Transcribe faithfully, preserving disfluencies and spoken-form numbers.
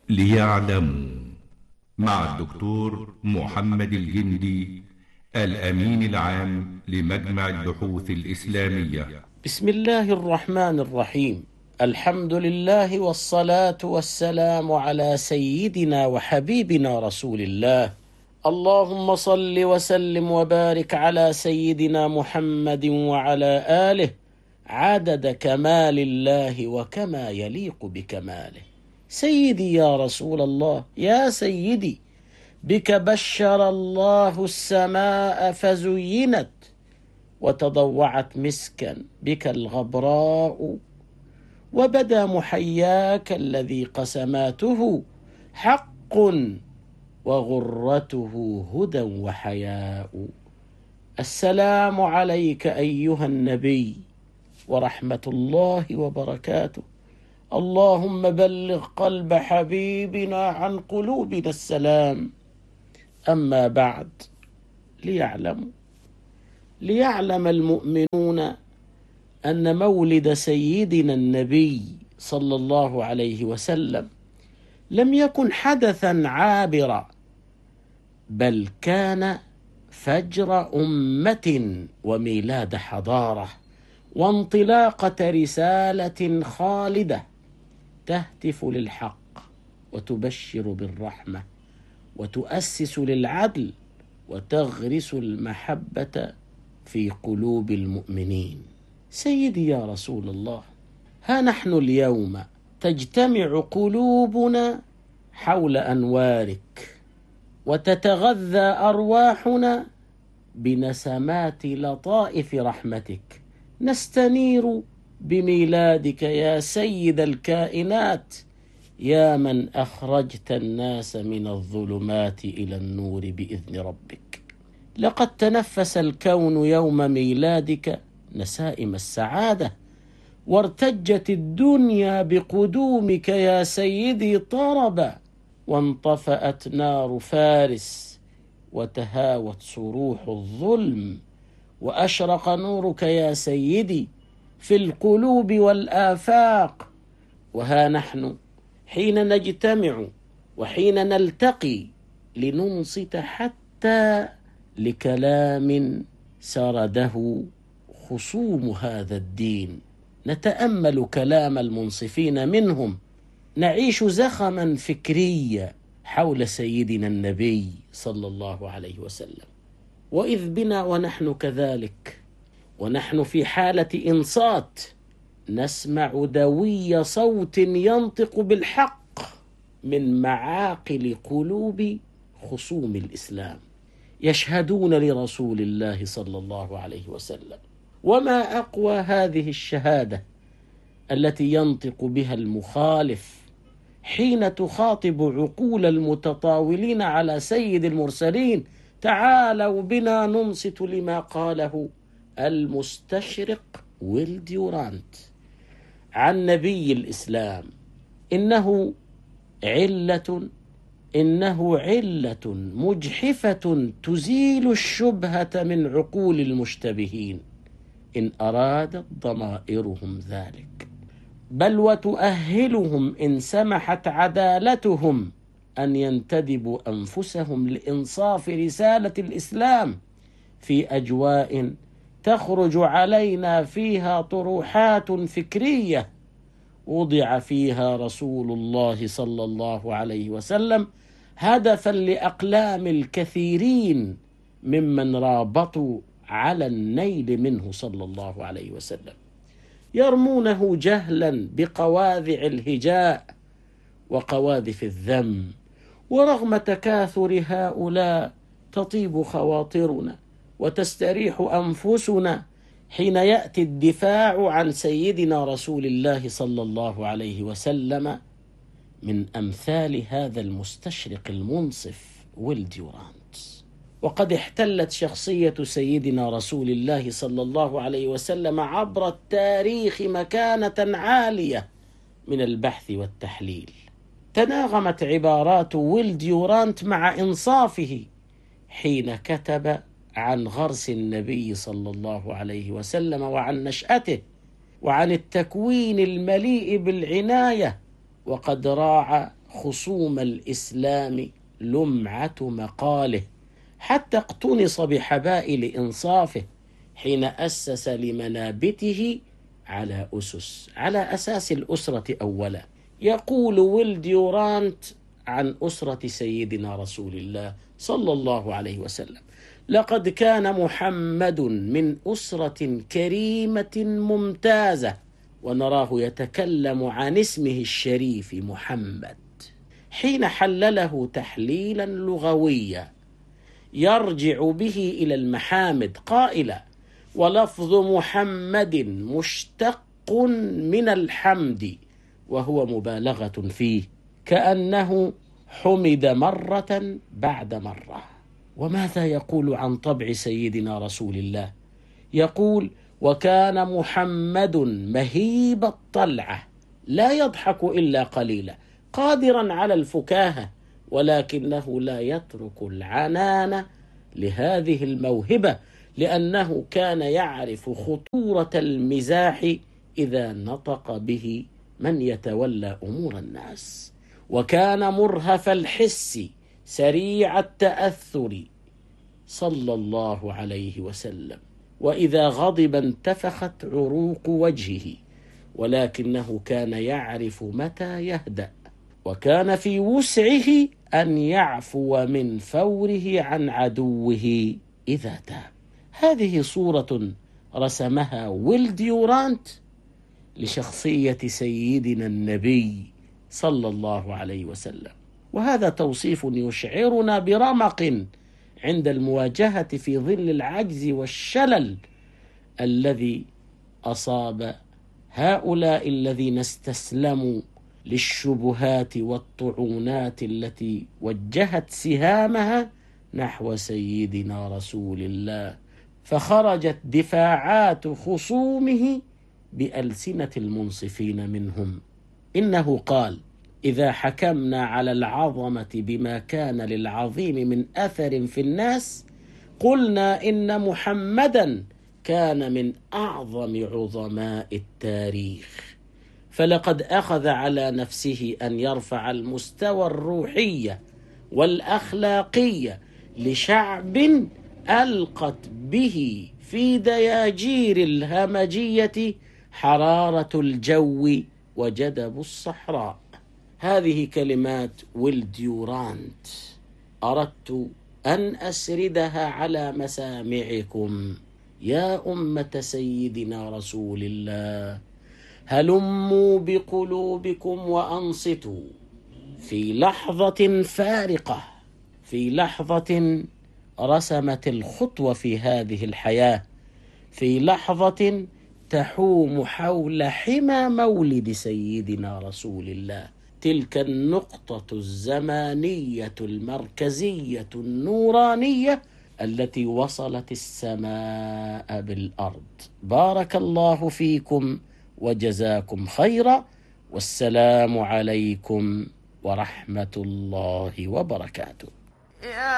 ليعلموا، مع الدكتور محمد الجندي، الأمين العام لمجمع البحوث الإسلامية. بسم الله الرحمن الرحيم. الحمد لله والصلاة والسلام على سيدنا وحبيبنا رسول الله. اللهم صل وسلم وبارك على سيدنا محمد وعلى آله عدد كمال الله وكما يليق بكماله. سيدي يا رسول الله، يا سيدي، بك بشر الله السماء فزينت وتضوعت مسكا بك الغبراء، وبدا محياك الذي قسماته حق وغرته هدى وحياء. السلام عليك أيها النبي ورحمة الله وبركاته. اللهم بلغ قلب حبيبنا عن قلوبنا السلام. أما بعد، ليعلموا ليعلم المؤمنون أن مولد سيدنا النبي صلى الله عليه وسلم لم يكن حدثا عابرا، بل كان فجر أمة وميلاد حضارة وانطلاقة رسالة خالدة تهتف للحق وتبشر بالرحمة وتؤسس للعدل وتغرس المحبة في قلوب المؤمنين. سيدي يا رسول الله، ها نحن اليوم تجتمع قلوبنا حول أنوارك، وتتغذى أرواحنا بنسمات لطائف رحمتك. نستنير بميلادك يا سيد الكائنات، يا من أخرجت الناس من الظلمات إلى النور بإذن ربك. لقد تنفس الكون يوم ميلادك نسائم السعادة، وارتجت الدنيا بقدومك يا سيدي طربا، وانطفأت نار فارس وتهاوت صروح الظلم، وأشرق نورك يا سيدي في القلوب والآفاق. وها نحن حين نجتمع وحين نلتقي لننصت حتى لكلام سرده خصوم هذا الدين، نتأمل كلام المنصفين منهم، نعيش زخما فكريا حول سيدنا النبي صلى الله عليه وسلم. وإذ بنا ونحن كذلك، ونحن في حالة إنصات، نسمع دوي صوت ينطق بالحق من معاقل قلوب خصوم الإسلام، يشهدون لرسول الله صلى الله عليه وسلم. وما أقوى هذه الشهادة التي ينطق بها المخالف حين تخاطب عقول المتطاولين على سيد المرسلين. تعالوا بنا ننصت لما قاله المستشرق ويل ديورانت عن نبي الإسلام: إنه علة إنه علة مجحفة تزيل الشبهة من عقول المشتبهين إن أرادت ضمائرهم ذلك، بل وتؤهلهم إن سمحت عدالتهم أن ينتدبوا أنفسهم لإنصاف رسالة الإسلام في أجواء تخرج علينا فيها طروحات فكرية وضع فيها رسول الله صلى الله عليه وسلم هدفا لأقلام الكثيرين ممن رابطوا على النيل منه صلى الله عليه وسلم، يرمونه جهلا بقواذع الهجاء وقواذف الذم. ورغم تكاثر هؤلاء تطيب خواطرنا وتستريح أنفسنا حين يأتي الدفاع عن سيدنا رسول الله صلى الله عليه وسلم من أمثال هذا المستشرق المنصف ويل ديورانت. وقد احتلت شخصية سيدنا رسول الله صلى الله عليه وسلم عبر التاريخ مكانة عالية من البحث والتحليل. تناغمت عبارات ويل ديورانت مع إنصافه حين كتب عن غرس النبي صلى الله عليه وسلم وعن نشأته وعن التكوين المليء بالعناية، وقد راعى خصوم الإسلام لمعة مقاله، حتى اقتنص بحبائل إنصافه حين أسس لمنابته على أسس على أساس الأسرة أولا. يقول ويل ديورانت عن أسرة سيدنا رسول الله صلى الله عليه وسلم: لقد كان محمد من أسرة كريمة ممتازة. ونراه يتكلم عن اسمه الشريف محمد حين حلله تحليلا لغويا يرجع به إلى المحامد قائلا: ولفظ محمد مشتق من الحمد، وهو مبالغة فيه، كأنه حمد مرة بعد مرة. وماذا يقول عن طبع سيدنا رسول الله؟ يقول: وكان محمد مهيب الطلعة، لا يضحك إلا قليلا، قادرا على الفكاهة، ولكنه لا يترك العنان لهذه الموهبة، لأنه كان يعرف خطورة المزاح إذا نطق به من يتولى أمور الناس. وكان مرهف الحس سريع التأثر صلى الله عليه وسلم، وإذا غضب انتفخت عروق وجهه، ولكنه كان يعرف متى يهدأ، وكان في وسعه أن يعفو من فوره عن عدوه إذا تاب. هذه صورة رسمها ويل ديورانت لشخصية سيدنا النبي صلى الله عليه وسلم، وهذا توصيف يشعرنا برمق عند المواجهة في ظل العجز والشلل الذي أصاب هؤلاء الذين استسلموا للشبهات والطعونات التي وجهت سهامها نحو سيدنا رسول الله، فخرجت دفاعات خصومه بألسنة المنصفين منهم. إنه قال: إذا حكمنا على العظمة بما كان للعظيم من أثر في الناس، قلنا إن محمدا كان من أعظم عظماء التاريخ، فلقد أخذ على نفسه أن يرفع المستوى الروحي والأخلاقي لشعب ألقت به في دياجير الهمجية حرارة الجو وجدب الصحراء. هذه كلمات ويل ديورانت أردت أن أسردها على مسامعكم يا أمة سيدنا رسول الله. هلموا بقلوبكم وأنصتوا في لحظة فارقة، في لحظة رسمت الخطوة في هذه الحياة، في لحظة تحوم حول حمى مولد سيدنا رسول الله، تلك النقطة الزمانية المركزية النورانية التي وصلت السماء بالأرض. بارك الله فيكم وجزاكم خيرا، والسلام عليكم ورحمة الله وبركاته.